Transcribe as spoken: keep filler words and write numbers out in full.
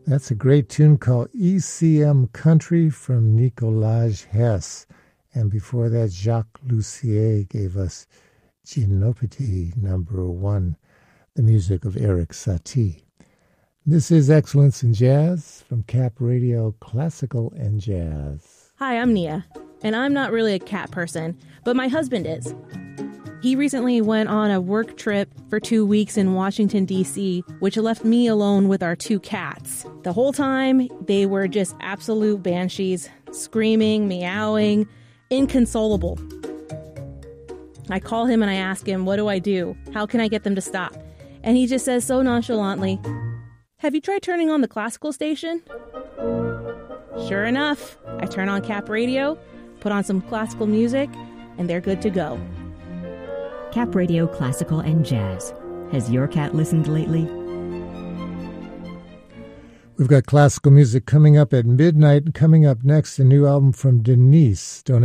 That's a great tune called E C M Country from Nicolaj Hess. And before that, Jacques Lussier gave us Ginopity number one, the music of Eric Satie. This is Excellence in Jazz from Cap Radio Classical and Jazz. Hi, I'm Nia, and I'm not really a cat person, but my husband is. He recently went on a work trip for two weeks in Washington, D C, which left me alone with our two cats. The whole time, they were just absolute banshees, screaming, meowing, inconsolable. I call him and I ask him, what do I do? How can I get them to stop? And he just says so nonchalantly, have you tried turning on the classical station? Sure enough, I turn on Cap Radio, put on some classical music, and they're good to go. Cap Radio Classical and Jazz. Has your cat listened lately? We've got classical music coming up at midnight. Coming up next, a new album from Denise. Don't